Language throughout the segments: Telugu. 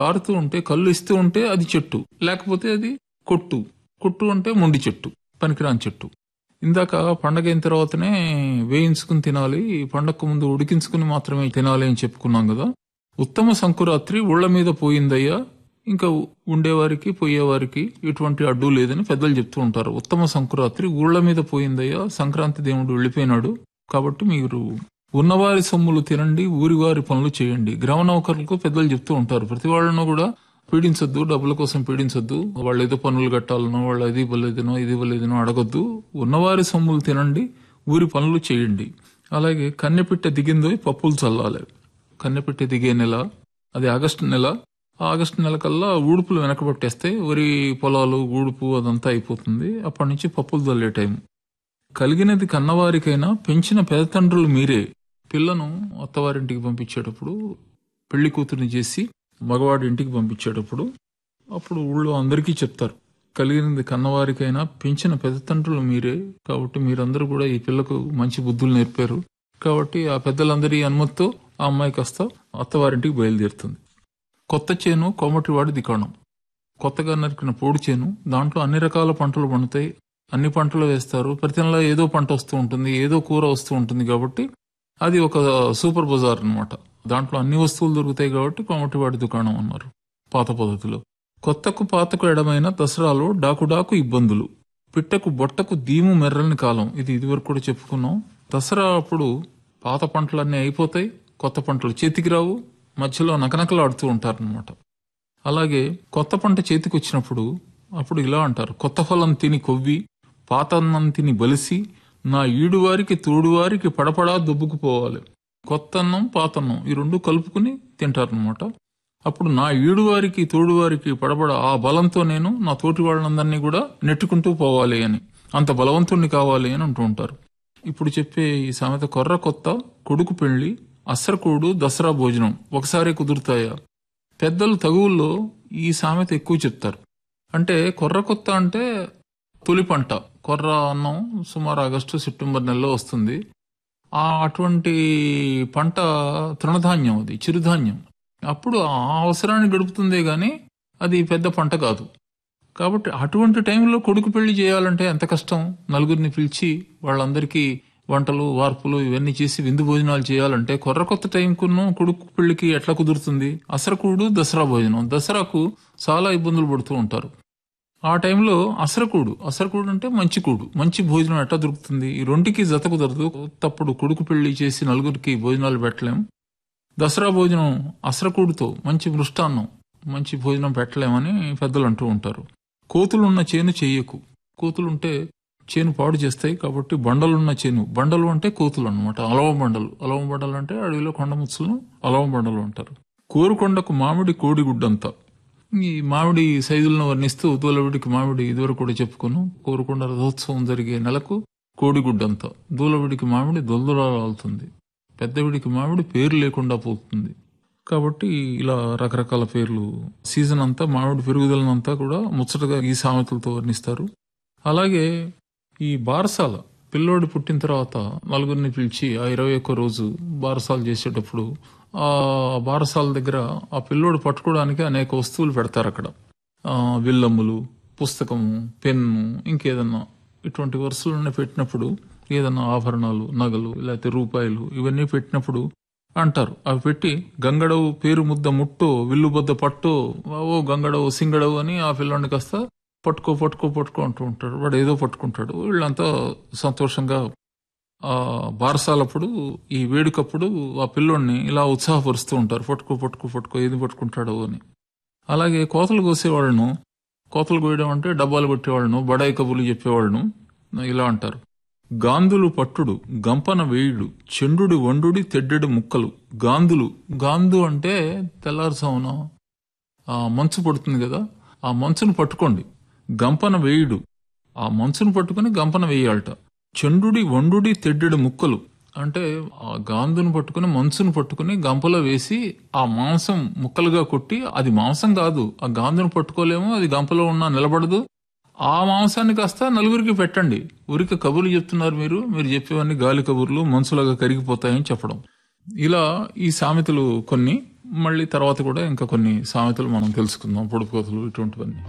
ఆరుతూ ఉంటే, కళ్ళు ఇస్తూ ఉంటే అది చెట్టు, లేకపోతే అది కొట్టు. కొట్టు అంటే మొండి చెట్టు, పనికిరాని చెట్టు. ఇందాక పండగ అయిన తర్వాతనే వేయించుకుని తినాలి, పండగకు ముందు ఉడికించుకుని మాత్రమే తినాలి అని చెప్పుకున్నాం కదా. ఉత్తమ సంకురాత్రి ఊళ్ల మీద పోయిందయ్యా, ఇంకా ఉండేవారికి పోయేవారికి ఎటువంటి అడ్డు లేదని పెద్దలు చెప్తూ ఉంటారు. ఉత్తమ సంకురాత్రి ఊళ్ల మీద పోయిందయ్యా, సంక్రాంతి దేవుడు వెళ్ళిపోయినాడు కాబట్టి మీరు ఉన్నవారి సొమ్ములు తినండి, ఊరివారి పనులు చేయండి. గ్రామ నౌకర్లకు పెద్దలు చెప్తూ ఉంటారు. ప్రతి వాళ్ళను కూడా పీడించొద్దు, డబ్బుల కోసం పీడించొద్దు, వాళ్ళు ఏదో పనులు కట్టాలనో, వాళ్ళు అది ఇవ్వలేదనో ఇది ఇవ్వలేదనో అడగొద్దు. ఉన్నవారి సొమ్ములు తినండి, ఊరి పనులు చేయండి. అలాగే కన్నెపిట్ట దిగిందో పప్పులు చల్లాలి. కన్నెపిట్ట దిగే నెల అది ఆగస్టు నెల. ఆగస్టు నెల కల్లా ఊడుపులు వెనకబట్టేస్తే వరి పొలాలు ఊడుపు అదంతా అయిపోతుంది. అప్పటి నుంచి పప్పులు చల్లే టైం. కలిగినది కన్నవారికైనా పెంచిన పెదతండ్రులు మీరే. పిల్లను అత్తవారింటికి పంపించేటప్పుడు, పెళ్లి కూతురిని చేసి మగవాడి ఇంటికి పంపించేటప్పుడు అప్పుడు ఊళ్ళో అందరికీ చెప్తారు, కలిగినది కన్నవారికైనా పెంచిన పెదతండ్రులు మీరే, కాబట్టి మీరందరూ కూడా ఈ పిల్లకు మంచి బుద్ధులు నేర్పారు. కాబట్టి ఆ పెద్దలందరి అనుమతితో ఆ అమ్మాయి కాస్త అత్తవారింటికి బయలుదేరుతుంది. కొత్త చేను కోమటివాడి దికాణం. కొత్తగా నరికిన పోడు చేను, దాంట్లో అన్ని రకాల పంటలు పండుతాయి, అన్ని పంటలు వేస్తారు. ప్రతి నెల ఏదో పంట వస్తూ ఉంటుంది, ఏదో కూర వస్తూ ఉంటుంది. కాబట్టి అది ఒక సూపర్ బజార్ అన్నమాట. దాంట్లో అన్ని వస్తువులు దొరుకుతాయి కాబట్టి కోమటివాడి దుకాణం అన్నారు పాత పద్ధతిలో. కొత్తకు పాతకు ఎడమైన దసరాలో డాకుడాకు ఇబ్బందులు. పిట్టకు బొట్టకు దీము మెర్రని కాలం. ఇది ఇదివరకు కూడా చెప్పుకున్నాం. దసరా అప్పుడు పాత పంటలన్నీ అయిపోతాయి, కొత్త పంటలు చేతికి రావు, మధ్యలో నకనకలు ఆడుతూ ఉంటారనమాట. అలాగే కొత్త పంట చేతికి వచ్చినప్పుడు అప్పుడు ఇలా అంటారు, కొత్త ఫలం తిని కొవ్వి, పాతన్నం తిని బలిసి, నా ఈడువారికి తోడువారికి పడపడా దుబ్బుకుపోవాలి. కొత్త అన్నం పాతన్నం ఈ రెండు కలుపుకుని తింటారనమాట. అప్పుడు నా ఈడువారికి తోడువారికి పడబడ ఆ బలంతో నేను నా తోటి వాళ్ళందరినీ కూడా నెట్టుకుంటూ పోవాలి అని, అంత బలవంతుణ్ణి కావాలి అని అంటూ ఉంటారు. ఇప్పుడు చెప్పే ఈ సామెత కొర్ర కొత్త, కొడుకు పెళ్లి, అస్రకూడు, దసరా భోజనం ఒకసారి కుదురుతాయా? పెద్దలు తగువుల్లో ఈ సామెత ఎక్కువ చెప్తారు. అంటే కొర్ర కొత్త అంటే తొలి పంట. కొర్ర అన్నం సుమారు ఆగస్టు సెప్టెంబర్ నెలలో వస్తుంది. అటువంటి పంట తృణధాన్యం, అది చిరుధాన్యం. అప్పుడు ఆ అవసరాన్ని గడుపుతుందే గాని అది పెద్ద పంట కాదు. కాబట్టి అటువంటి టైంలో కొడుకు పెళ్లి చేయాలంటే ఎంత కష్టం. నలుగురిని పిలిచి వాళ్ళందరికీ వంటలు వార్పులు ఇవన్నీ చేసి విందు భోజనాలు చేయాలంటే కొర్ర కొత్త టైంకును కొడుకు పెళ్లికి ఎట్లా కుదురుతుంది? అసరకూడు, దసరా భోజనం. దసరాకు చాలా ఇబ్బందులు పడుతూ ఉంటారు. ఆ టైంలో అసరకూడు అంటే మంచి కూడు, మంచి భోజనం ఎట్లా దొరుకుతుంది? ఈ రెండుకి జత కుదరదు. తప్పుడు కొడుకు పెళ్లి చేసి నలుగురికి భోజనాలు పెట్టలేం. దసరా భోజనం అసరకూడుతో మంచి మృష్టాన్నం, మంచి భోజనం పెట్టలేమని పెద్దలు అంటూ ఉంటారు. కోతులున్న చేను చెయ్యకు. కోతులుంటే చేను పాడు చేస్తాయి కాబట్టి బండలున్న చేను. బండలు అంటే కోతులు అన్నమాట. అలవ బండలు. అలవ బండలు అంటే అడవిలో కొండ ముచ్చులను అలవ బండలు అంటారు. కోరుకొండకు మామిడి కోడిగుడ్డంతా. ఈ మామిడి సైజులను వర్ణిస్తూ దూలవిడికి మామిడి ఇదివరకు కూడా చెప్పుకున్నాం. కోరుకొండ రథోత్సవం జరిగే నెలకు కోడిగుడ్డంతా. దూలవిడికి మామిడి దొల్దులాలుతుంది. పెద్దవిడికి మామిడి పేరు లేకుండా పోతుంది. కాబట్టి ఇలా రకరకాల పేర్లు. సీజన్ అంతా మామిడి పెరుగుదలనంతా కూడా ముచ్చటగా ఈ సామెతలతో వర్ణిస్తారు. అలాగే ఈ బారసాల, పిల్లోడి పుట్టిన తర్వాత నలుగురిని పిలిచి ఆ 21 రోజు బారసాలు చేసేటప్పుడు ఆ బారసాల దగ్గర ఆ పిల్లోడు పట్టుకోవడానికి అనేక వస్తువులు పెడతారు అక్కడ. విల్లమ్ములు, పుస్తకము, పెన్ను, ఇంకేదన్నా ఇటువంటి వరుసలన్నీ పెట్టినప్పుడు ఏదన్నా ఆభరణాలు, నగలు, లేకపోతే రూపాయలు ఇవన్నీ పెట్టినప్పుడు అంటారు, అవి పెట్టి గంగడవు పేరు ముద్ద ముట్టో, విల్లుబద్ద పట్టో, ఓ గంగడవు సింగడవు అని ఆ పిల్లోడిని కాస్త పట్టుకో పట్టుకో పట్టుకో అంటూ ఉంటాడు. వాడు ఏదో పట్టుకుంటాడు. వీళ్ళంతా సంతోషంగా ఆ బారసాలప్పుడు ఈ వేడుకప్పుడు ఆ పిల్లోడిని ఇలా ఉత్సాహపరుస్తూ ఉంటారు. పట్టుకో పట్టుకో పట్టుకో, ఏది పట్టుకుంటాడో అని. అలాగే కోతలు కోసేవాళ్ళను, కోతలు కోయడం అంటే డబ్బాలు కొట్టేవాళ్ళను, బడాయి కబుర్లు చెప్పేవాళ్ళను ఇలా అంటారు, గాందులు పట్టుడు, గంపన వేయుడు, చెండుడి వండుడి తెడ్డెడు ముక్కలు. గాందులు, గాందు అంటే తెల్లారుసామున మంచు పడుతుంది కదా, ఆ మంచును పట్టుకోండి. గంపన వేయుడు, ఆ మంచును పట్టుకుని గంపన వేయాలట. చెండుడి వండుడి తెడ్డెడు ముక్కలు అంటే ఆ గాందును పట్టుకుని మంచును పట్టుకుని గంపలో వేసి ఆ మాంసం ముక్కలుగా కొట్టి, అది మాంసం కాదు, ఆ గాందును పట్టుకోలేము, అది గంపలో ఉన్నా నిలబడదు, ఆ మాంసాన్ని కాస్త నలుగురికి పెట్టండి. ఊరికి కబుర్లు చెప్తున్నారు మీరు చెప్పేవన్నీ గాలి కబుర్లు, మంచులాగా కరిగిపోతాయని చెప్పడం. ఇలా ఈ సామెతలు కొన్ని. మళ్ళీ తర్వాత కూడా ఇంకా కొన్ని సామెతలు మనం తెలుసుకుందాం, పొడుపు కథలు ఇటువంటివన్నీ.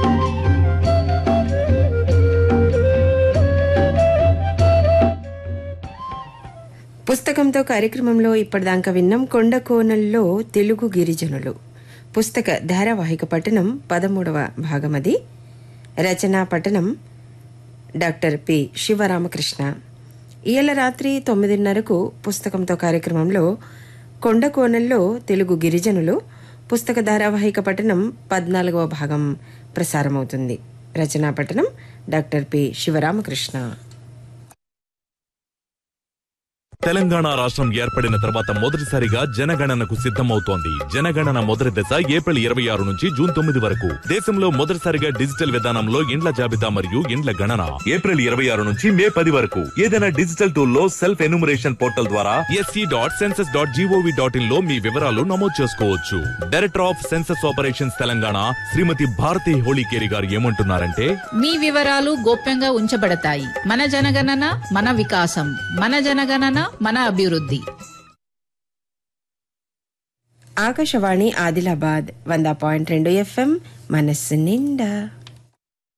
పుస్తకంతో కార్యక్రమంలో ఇప్పటిదాకా విన్నాం కొండ కోనల్లో తెలుగు గిరిజనులు పుస్తక ధారావాహిక పఠనం 13వ భాగమది. రచనా పఠనం డాక్టర్ పి శివరామకృష్ణ. ఇయ్యాల రాత్రి 9:30కు పుస్తకంతో కార్యక్రమంలో కొండ కోనల్లో తెలుగు గిరిజనులు పుస్తక ధారావాహిక పఠనం 14వ భాగం ప్రసారమవుతుంది. రచనా పఠనం డాక్టర్ పి శివరామకృష్ణ. తెలంగాణ రాష్ట్రం ఏర్పడిన తర్వాత మొదటిసారిగా జనగణనకు సిద్ధమవుతోంది. జనగణన మొదటి దశ ఏప్రిల్ 26 నుంచి జూన్ 9 వరకు. దేశంలో మొదటిసారిగా డిజిటల్ విధానంలో ఇండ్ల జాబితా మరియు ఇండ్ల గణన ఏప్రిల్ 26 నుంచి మే 10 వరకు. ఏదైనా డిజిటల్ టూల్ లో సెల్ఫ్ ఎన్యూమరేషన్ పోర్టల్ ద్వారా sc.census.gov.in లో మీ వివరాలు నమోదు చేసుకోవచ్చు. Director of census operations Telangana శ్రీమతి భారతి హోళీకేరి గారు ఏమంటున్నారంటే, మీ వివరాలు గోప్యంగా ఉంచబడతాయి. మన జనగణన మన వికాసం, మన జనగణన మన అభివృద్ధి. ఆకాశవాణి ఆదిలాబాద్ 100.2 FM మనస్సు నిండా.